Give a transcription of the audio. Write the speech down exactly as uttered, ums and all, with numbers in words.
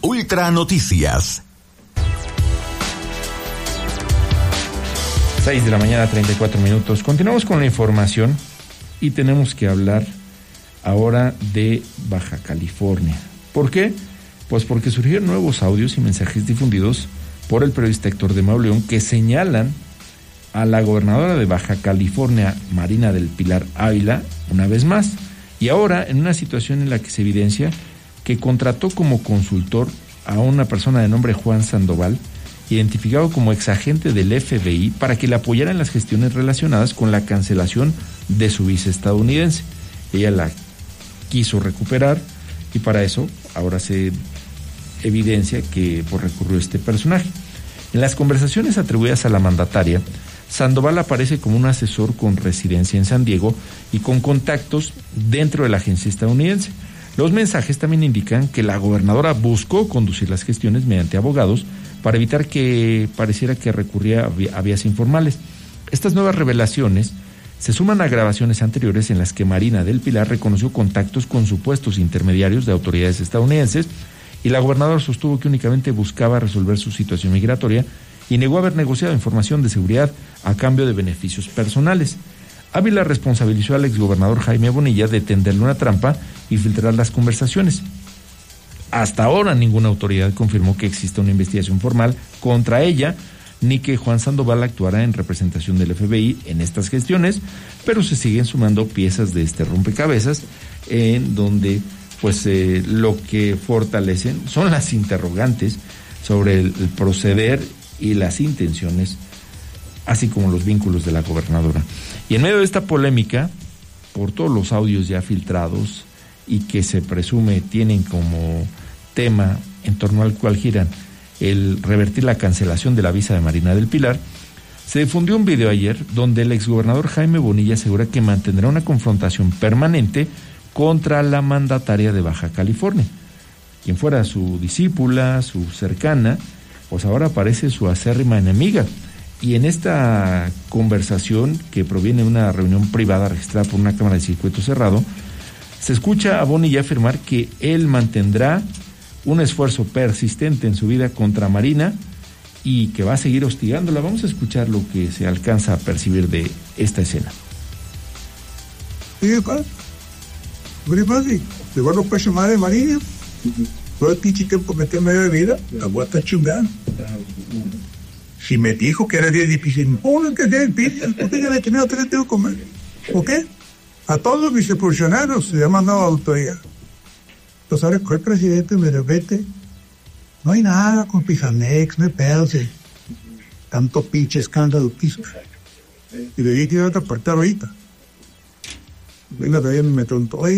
Ultra Noticias. seis de la mañana, treinta y cuatro minutos. Continuamos con la información y tenemos que hablar ahora de Baja California. ¿Por qué? Pues porque surgieron nuevos audios y mensajes difundidos por el periodista Héctor de Mauleón que señalan a la gobernadora de Baja California, Marina del Pilar Ávila, una vez más, y ahora en una situación en la que se evidencia que contrató como consultor a una persona de nombre Juan Sandoval, identificado como exagente del F B I, para que le apoyara en las gestiones relacionadas con la cancelación de su visa estadounidense. Ella la quiso recuperar y para eso ahora se evidencia que pues, recurrió a este personaje. En las conversaciones atribuidas a la mandataria, Sandoval aparece como un asesor con residencia en San Diego y con contactos dentro de la agencia estadounidense. Los mensajes también indican que la gobernadora buscó conducir las gestiones mediante abogados para evitar que pareciera que recurría a vías informales. Estas nuevas revelaciones se suman a grabaciones anteriores en las que Marina del Pilar reconoció contactos con supuestos intermediarios de autoridades estadounidenses y la gobernadora sostuvo que únicamente buscaba resolver su situación migratoria y negó haber negociado información de seguridad a cambio de beneficios personales. Ávila responsabilizó al exgobernador Jaime Bonilla de tenderle una trampa y filtrar las conversaciones. Hasta ahora ninguna autoridad confirmó que exista una investigación formal contra ella, ni que Juan Sandoval actuara en representación del F B I en estas gestiones, pero se siguen sumando piezas de este rompecabezas en donde pues eh, lo que fortalecen son las interrogantes sobre el, el proceder y las intenciones, así como los vínculos de la gobernadora. Y en medio de esta polémica, por todos los audios ya filtrados y que se presume tienen como tema en torno al cual giran el revertir la cancelación de la visa de Marina del Pilar, se difundió un video ayer donde el exgobernador Jaime Bonilla asegura que mantendrá una confrontación permanente contra la mandataria de Baja California. Quien fuera su discípula, su cercana, pues ahora parece su acérrima enemiga. Y en esta conversación, que proviene de una reunión privada registrada por una cámara de circuito cerrado, se escucha a Bonilla afirmar que él mantendrá un esfuerzo persistente en su vida contra Marina y que va a seguir hostigándola. Vamos a escuchar lo que se alcanza a percibir de esta escena. ¿Qué pasa? ¿Qué pasa? ¿Le van a pasar madre Marina? Todo el pinche tiempo que tengo de vida, la voy a estar chungando. Si me dijo que era día difícil, no, que sea el pinche, ¿por qué ya le tenía tres que comer? ¿Por qué? A todos los vicefuncionarios se le ha mandado a autoridad. Entonces ahora con el presidente de repente no hay nada con Pijanex, no hay pedo, sí. Tanto pinche escándalo piso. Y le dije que iba a apartar ahorita. Venga, todavía me preguntó, oye,